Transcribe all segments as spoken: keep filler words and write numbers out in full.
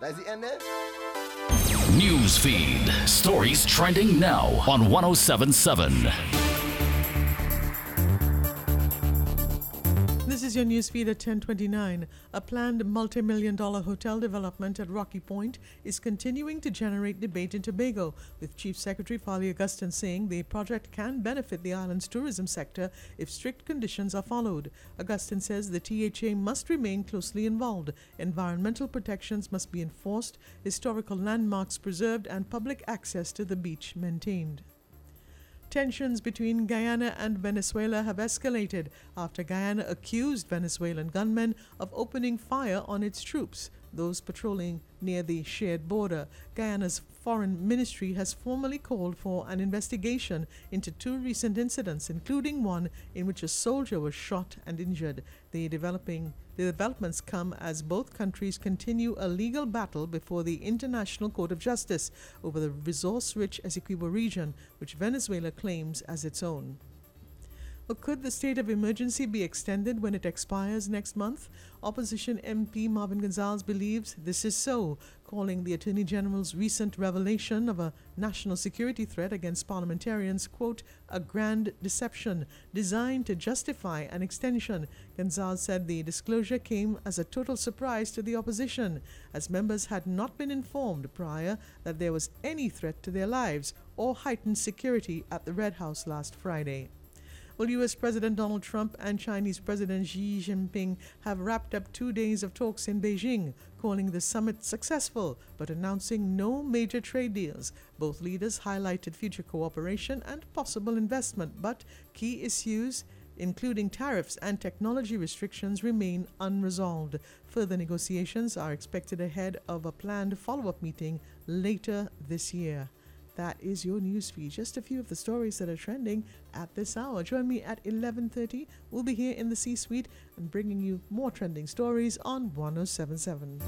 That's the end there? News feed. Stories trending now on one oh seven point seven. This is your newsfeed at ten twenty-nine. A planned multi-million dollar hotel development at Rocky Point is continuing to generate debate in Tobago, with Chief Secretary Fali Augustin saying the project can benefit the island's tourism sector if strict conditions are followed. Augustin says the T H A must remain closely involved. Environmental protections must be enforced, historical landmarks preserved, and public access to the beach maintained. Tensions between Guyana and Venezuela have escalated after Guyana accused Venezuelan gunmen of opening fire on its troops, those patrolling near the shared border. Guyana's foreign ministry has formally called for an investigation into two recent incidents, including one in which a soldier was shot and injured. The developing The developments come as both countries continue a legal battle before the International Court of Justice over the resource-rich Essequibo region, which Venezuela claims as its own. But could the state of emergency be extended when it expires next month? Opposition M P Marvin Gonzalez believes this is so, calling the Attorney General's recent revelation of a national security threat against parliamentarians, quote, a grand deception designed to justify an extension. Gonzalez said the disclosure came as a total surprise to the opposition, as members had not been informed prior that there was any threat to their lives or heightened security at the Red House last Friday. Well, U S President Donald Trump and Chinese President Xi Jinping have wrapped up two days of talks in Beijing, calling the summit successful, but announcing no major trade deals. Both leaders highlighted future cooperation and possible investment, but key issues, including tariffs and technology restrictions, remain unresolved. Further negotiations are expected ahead of a planned follow-up meeting later this year. That is your newsfeed. Just a few of the stories that are trending at this hour. Join me at eleven thirty. We'll be here in the C-Suite and bringing you more trending stories on one oh seven point seven.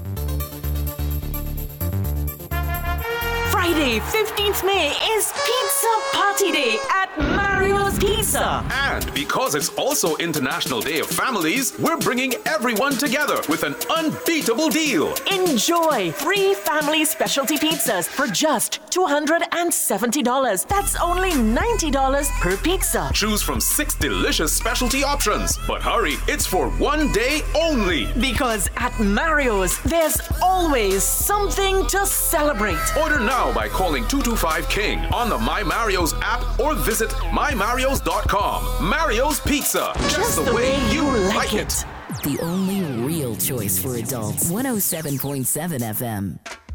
Friday, fifteenth of May is Pizza Party Day at Mario's Pizza. And because it's also International Day of Families, we're bringing everyone together with an unbeatable deal. Enjoy free family specialty pizzas for just two hundred seventy dollars. That's only ninety dollars per pizza. Choose from six delicious specialty options. But hurry, it's for one day only. Because at Mario's, there's always something to celebrate. Order now by calling two two five King on the My Mario's app or visit my marios dot com. Mario's Pizza, just, just the, the way, way you like it. The only real choice for adults. one oh seven point seven F M.